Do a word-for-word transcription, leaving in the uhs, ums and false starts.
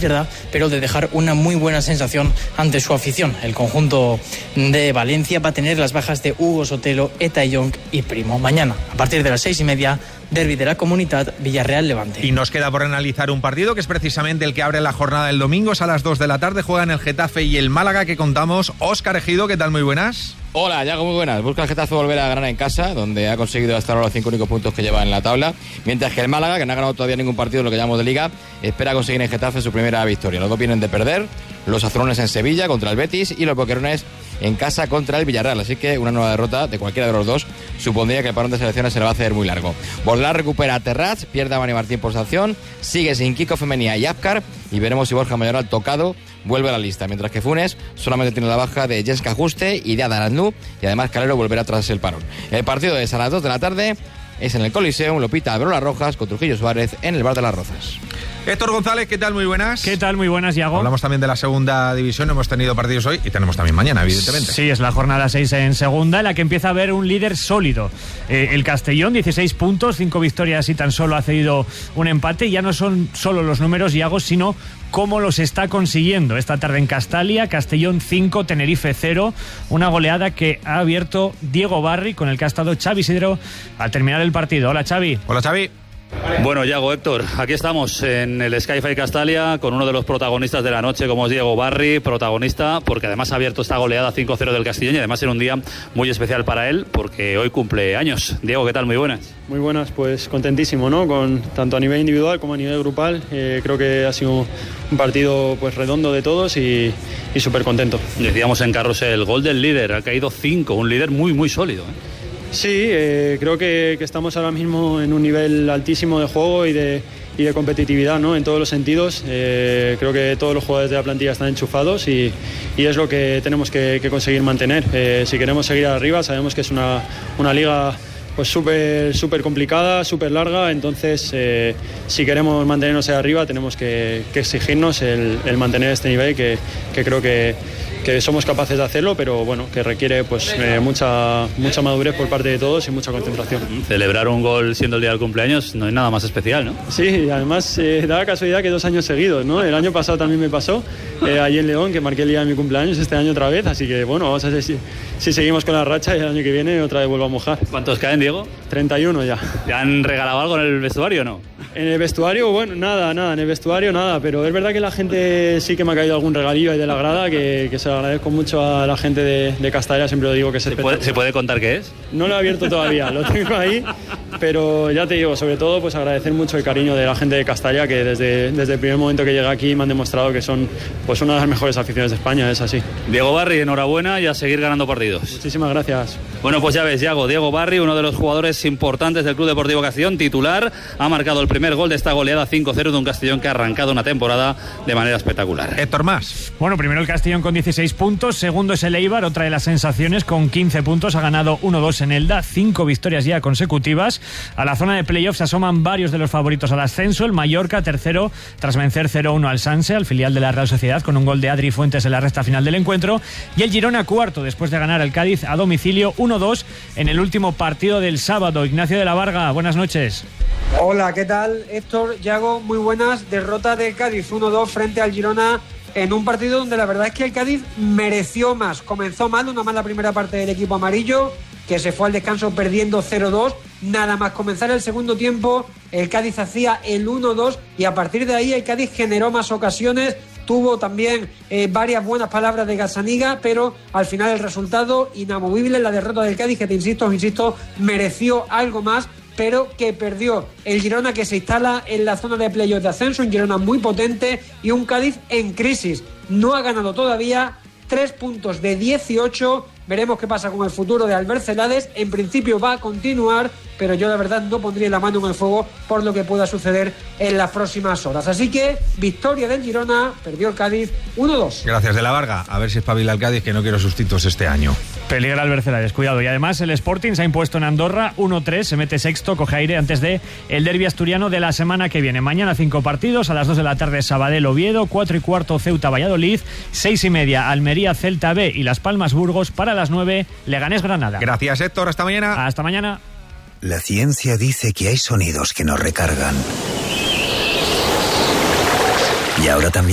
verdad, pero de dejar una muy buena sensación ante su afición. El conjunto de Valencia va a tener las bajas de Hugo Sotelo, Eta Young y Primo. Mañana, a partir de las seis y media, derbi de la Comunitat, Villarreal-Levante. Y nos queda por analizar un partido que es precisamente el que abre la jornada del domingo. Es a las dos de la tarde, juegan el Getafe y el Málaga, que contamos. Óscar Ejido, ¿qué tal? Muy buenas. Hola, Yago, muy buenas. Busca el Getafe volver a ganar en casa, donde ha conseguido hasta ahora los cinco únicos puntos que lleva en la tabla, mientras que el Málaga, que no ha ganado todavía ningún partido en lo que llamamos de Liga, espera conseguir en Getafe su primera victoria. Los dos vienen de perder, los azulones en Sevilla contra el Betis y los boquerones en casa contra el Villarreal, así que una nueva derrota de cualquiera de los dos supondría que el parón de selecciones se le va a hacer muy largo. Borlá recupera a Terrats, pierde a Mani Martín por sanción, sigue sin Kiko Femenía y Apcar, y veremos si Borja Mayoral, tocado, vuelve a la lista, mientras que Funes solamente tiene la baja de Jessica Ajuste y de Adarandú, y además Calero volverá tras el parón. El partido es a las dos de la tarde, es en el Coliseum, lo pita Brola Rojas con Trujillo Suárez en el Bar de las Rozas. Héctor González, ¿qué tal? Muy buenas. ¿Qué tal? Muy buenas, Yago. Hablamos también de la segunda división, hemos tenido partidos hoy y tenemos también mañana, evidentemente. Sí, es la jornada seis en segunda, en la que empieza a haber un líder sólido. Eh, el Castellón, dieciséis puntos, cinco victorias y tan solo ha cedido un empate. Y ya no son solo los números, Yago, sino cómo los está consiguiendo. Esta tarde en Castalia, Castellón cinco, Tenerife cero. Una goleada que ha abierto Diego Barri, con el que ha estado Xavi Sidro al terminar el partido. Hola, Xavi. Hola, Xavi. Bueno, Yago, Héctor, aquí estamos en el Sky-Fi Castalia con uno de los protagonistas de la noche, como es Diego Barri, protagonista porque además ha abierto esta goleada cinco cero del Castellón, y además en un día muy especial para él porque hoy cumple años. Diego, ¿qué tal? Muy buenas. Muy buenas, pues contentísimo, ¿no? Con tanto a nivel individual como a nivel grupal. Eh, creo que ha sido un partido pues redondo de todos y, y súper contento. Decíamos en Carrusel, el gol del líder, ha caído cinco, un líder muy muy sólido, ¿eh? Sí, eh, creo que, que estamos ahora mismo en un nivel altísimo de juego y de, y de competitividad, ¿no? En todos los sentidos. Eh, creo que todos los jugadores de la plantilla están enchufados y, y es lo que tenemos que, que conseguir mantener. Eh, si queremos seguir arriba, sabemos que es una, una liga pues súper súper complicada, súper larga, entonces eh, si queremos mantenernos ahí arriba tenemos que, que exigirnos el, el mantener este nivel que, que creo que que somos capaces de hacerlo, pero bueno, que requiere pues eh, mucha mucha madurez por parte de todos y mucha concentración. Celebrar un gol siendo el día del cumpleaños no es nada más especial, ¿no? Sí, además eh, da la casualidad que dos años seguidos, ¿no? El año pasado también me pasó, eh, allí en León, que marqué el día de mi cumpleaños, este año otra vez, así que bueno, vamos a ver si, si seguimos con la racha y el año que viene otra vez vuelvo a mojar. ¿Cuántos caen, Diego? treinta y uno ya. ¿Te han regalado algo en el vestuario o no? En el vestuario, bueno, nada, nada, en el vestuario nada, pero es verdad que la gente sí que me ha caído algún regalillo ahí de la grada, que, que se lo agradezco mucho a la gente de, de Castalia, siempre lo digo que es ¿Se puede, ¿Se puede contar qué es? No lo he abierto todavía, lo tengo ahí, pero ya te digo, sobre todo pues agradecer mucho el cariño de la gente de Castalia, que desde, desde el primer momento que llegué aquí me han demostrado que son pues una de las mejores aficiones de España, es así. Diego Barri, enhorabuena y a seguir ganando partidos. Muchísimas gracias. Bueno, pues ya ves, Yago, Diego Barri, uno de los jugadores importantes del Club Deportivo Castellón, titular, ha marcado el primer gol de esta goleada cinco cero de un Castellón que ha arrancado una temporada de manera espectacular. Héctor, más. Bueno, primero el Castellón con dieciséis puntos, segundo es el Eibar, otra de las sensaciones, con quince puntos, ha ganado uno dos en Elda, cinco victorias ya consecutivas. A la zona de playoffs se asoman varios de los favoritos al ascenso, el Mallorca, tercero, tras vencer cero uno al Sanse, al filial de la Real Sociedad, con un gol de Adri Fuentes en la recta final del encuentro, y el Girona, cuarto, después de ganar al Cádiz a domicilio uno dos en el último partido del sábado. Ignacio de la Varga, buenas noches. Hola, ¿qué tal? Héctor, Yago, muy buenas. Derrota del Cádiz uno dos frente al Girona en un partido donde la verdad es que el Cádiz mereció más. Comenzó mal, una mala primera parte del equipo amarillo, que se fue al descanso perdiendo cero dos. Nada más comenzar el segundo tiempo, el Cádiz hacía el uno dos y a partir de ahí el Cádiz generó más ocasiones. Tuvo también eh, varias buenas palabras de Gazzaniga, pero al final el resultado inamovible, la derrota del Cádiz, que te insisto, os insisto, mereció algo más, pero que perdió. El Girona, que se instala en la zona de playoff de ascenso, un Girona muy potente y un Cádiz en crisis. No ha ganado todavía, tres puntos de dieciocho. Veremos qué pasa con el futuro de Albert Celades. En principio va a continuar, pero yo la verdad no pondría la mano en el fuego por lo que pueda suceder en las próximas horas. Así que victoria del Girona, perdió el Cádiz uno dos. Gracias, de la Varga. A ver si espabila el Cádiz, que no quiero sustitutos este año. Peligra Albert Celades, cuidado. Y además el Sporting se ha impuesto en Andorra uno tres, se mete sexto, coge aire antes de el derbi asturiano de la semana que viene. Mañana cinco partidos, a las dos de la tarde Sabadell Oviedo, cuatro y cuarto Ceuta Valladolid, seis y media Almería Celta B y Las Palmas Burgos, para las nueve Leganés Granada. Gracias, Héctor, hasta mañana. Hasta mañana. La ciencia dice que hay sonidos que nos recargan. Y ahora también